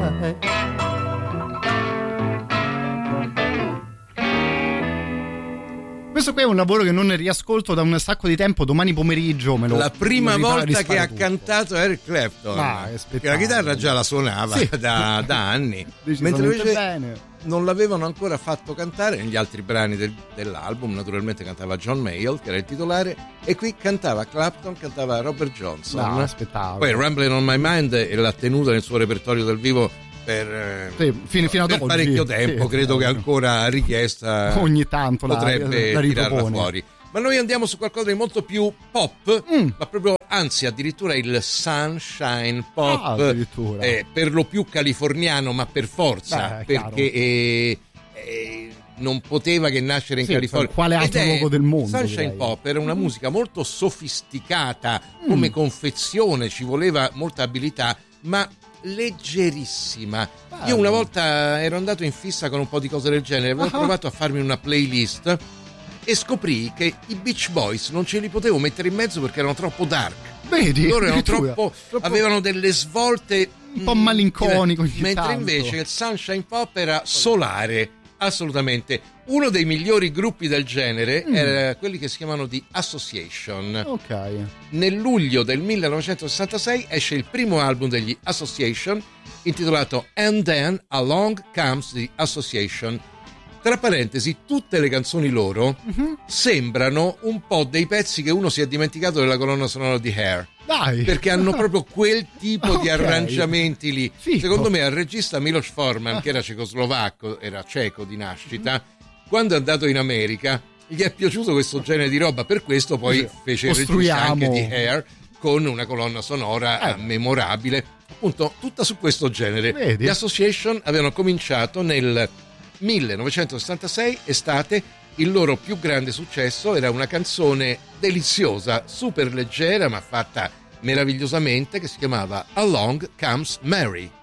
Questo qui è un lavoro che non riascolto da un sacco di tempo. Domani pomeriggio me lo la prima volta che ha tutto. Cantato Eric Clapton, che la chitarra già la suonava, sì, da anni, mentre invece bene. Non l'avevano ancora fatto cantare negli altri brani dell'album. Naturalmente cantava John Mayall, che era il titolare, e qui cantava Clapton, cantava Robert Johnson. Aspettavo. Poi Ramblin' on My Mind e l'ha tenuta nel suo repertorio dal vivo fino ad oggi, parecchio tempo, sì, credo che ancora a richiesta ogni tanto potrebbe tirarla fuori. Ma noi andiamo su qualcosa di molto più pop, ma proprio, anzi addirittura il sunshine pop, per lo più californiano, ma per forza, perché non poteva che nascere in California. Quale altro luogo del mondo? Sunshine pop era una musica molto sofisticata come confezione, ci voleva molta abilità, ma leggerissima. Io una volta ero andato in fissa con un po' di cose del genere, avevo provato a farmi una playlist e scoprì che i Beach Boys non ce li potevo mettere in mezzo perché erano troppo dark. Vedi? Loro erano troppo avevano delle svolte un po' malinconico, mentre invece il Sunshine Pop era solare, assolutamente. Uno dei migliori gruppi del genere era quelli che si chiamano The Association. Nel luglio del 1966 esce il primo album degli Association, intitolato And Then Along Comes the Association. Tra parentesi, tutte le canzoni loro sembrano un po' dei pezzi che uno si è dimenticato della colonna sonora di Hair. Dai. Perché hanno proprio quel tipo di arrangiamenti lì. Fico. Secondo me al regista Miloš Forman, che era cecoslovacco, era ceco di nascita, quando è andato in America gli è piaciuto questo genere di roba, per questo poi fece il regista anche di Hair con una colonna sonora memorabile, appunto tutta su questo genere. Vedi? The Association avevano cominciato nel 1976, estate. Il loro più grande successo era una canzone deliziosa, super leggera ma fatta meravigliosamente, che si chiamava Along Comes Mary.